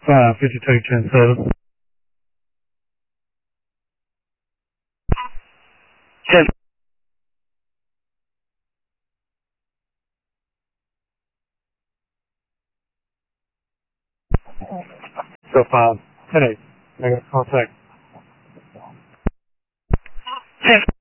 52, 10, 7. 10. So 5. 10, 8. Negative contact. 10.